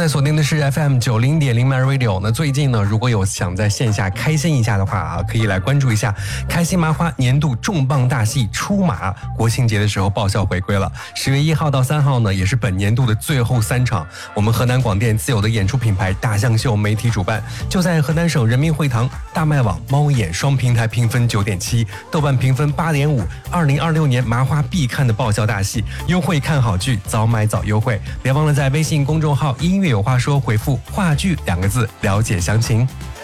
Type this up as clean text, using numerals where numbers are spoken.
在锁定的是 FM90.0 My Radio。那最近呢，如果有想在线下开心一下的话啊，可以来关注一下开心麻花年度重磅大戏出马，国庆节的时候爆笑回归了。10月1号到3号呢，也是本年度的最后3场。我们河南广电自有的演出品牌大象秀媒体主办，就在河南省人民会堂、大麦网、猫眼双平台评分9.7，豆瓣评分8.5。2026年麻花必看的爆笑大戏，优惠看好剧，早买早优惠。别忘了在微信公众号音乐有话说回复话剧2个字了解详情。